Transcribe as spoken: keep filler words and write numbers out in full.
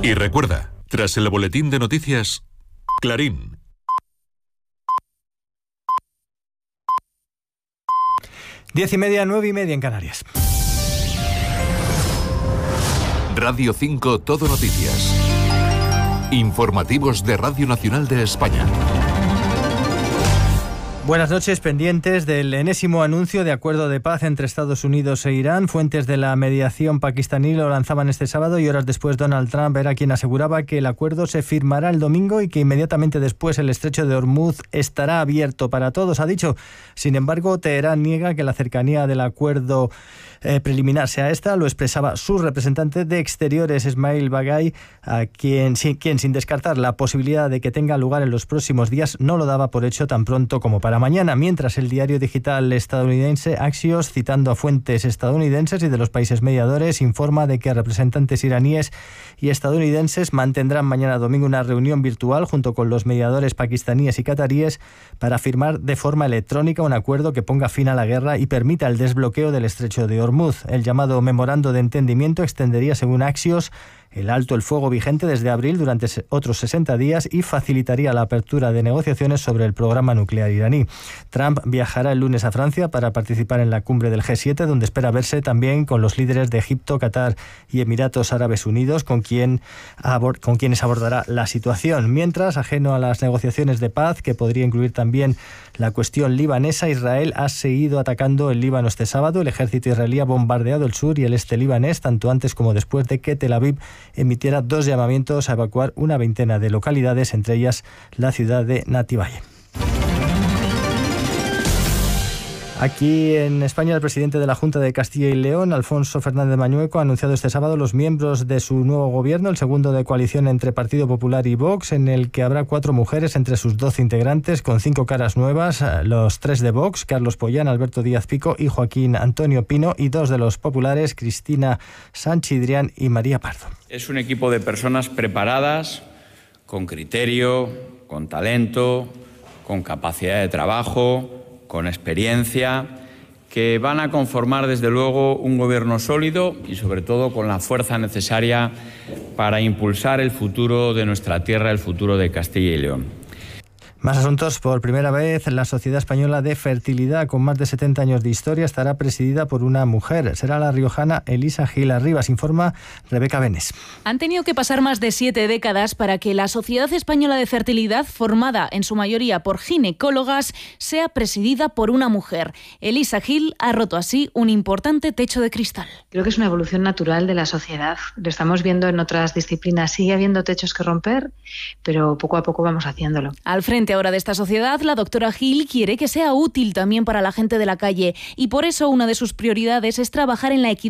Y recuerda, tras el boletín de noticias, Clarín. Diez y media, nueve y media en Canarias. Radio cinco Todo Noticias. Informativos de Radio Nacional de España. Buenas noches, pendientes del enésimo anuncio de acuerdo de paz entre Estados Unidos e Irán. Fuentes de la mediación pakistaní lo lanzaban este sábado y horas después Donald Trump era quien aseguraba que el acuerdo se firmará el domingo y que inmediatamente después el estrecho de Hormuz estará abierto para todos, ha dicho. Sin embargo, Teherán niega que la cercanía del acuerdo eh, preliminar sea esta. Lo expresaba su representante de Exteriores, Ismail Baghai, a quien, sin, quien sin descartar la posibilidad de que tenga lugar en los próximos días, no lo daba por hecho tan pronto como para mañana, mientras el diario digital estadounidense Axios, citando a fuentes estadounidenses y de los países mediadores, informa de que representantes iraníes y estadounidenses mantendrán mañana domingo una reunión virtual junto con los mediadores pakistaníes y cataríes para firmar de forma electrónica un acuerdo que ponga fin a la guerra y permita el desbloqueo del estrecho de Hormuz. El llamado memorando de entendimiento extendería, según Axios, el alto el fuego vigente desde abril durante otros sesenta días y facilitaría la apertura de negociaciones sobre el programa nuclear iraní. Trump viajará el lunes a Francia para participar en la cumbre del G siete, donde espera verse también con los líderes de Egipto, Qatar y Emiratos Árabes Unidos, con, quien abord- con quienes abordará la situación. Mientras, ajeno a las negociaciones de paz, que podría incluir también la cuestión libanesa, Israel ha seguido atacando el Líbano este sábado. El ejército israelí ha bombardeado el sur y el este libanés, tanto antes como después de que Tel Aviv emitiera dos llamamientos a evacuar una veintena de localidades, entre ellas la ciudad de Nativalle. Aquí en España, el presidente de la Junta de Castilla y León, Alfonso Fernández Mañueco, ha anunciado este sábado los miembros de su nuevo gobierno, el segundo de coalición entre Partido Popular y Vox, en el que habrá cuatro mujeres entre sus doce integrantes, con cinco caras nuevas, los tres de Vox, Carlos Pollán, Alberto Díaz Pico y Joaquín Antonio Pino, y dos de los populares, Cristina Sanchidrián y María Pardo. Es un equipo de personas preparadas, con criterio, con talento, con capacidad de trabajo, con experiencia, que van a conformar desde luego un gobierno sólido y sobre todo con la fuerza necesaria para impulsar el futuro de nuestra tierra, el futuro de Castilla y León. Más asuntos. Por primera vez, la Sociedad Española de Fertilidad, con más de setenta años de historia, estará presidida por una mujer. Será la riojana Elisa Gil Arribas, informa Rebeca Benes. Han tenido que pasar más de siete décadas para que la Sociedad Española de Fertilidad, formada en su mayoría por ginecólogas, sea presidida por una mujer. Elisa Gil ha roto así un importante techo de cristal. Creo que es una evolución natural de la sociedad. Lo estamos viendo en otras disciplinas. Sigue habiendo techos que romper, pero poco a poco vamos haciéndolo. Al frente ahora de esta sociedad, la doctora Gil quiere que sea útil también para la gente de la calle y por eso una de sus prioridades es trabajar en la equidad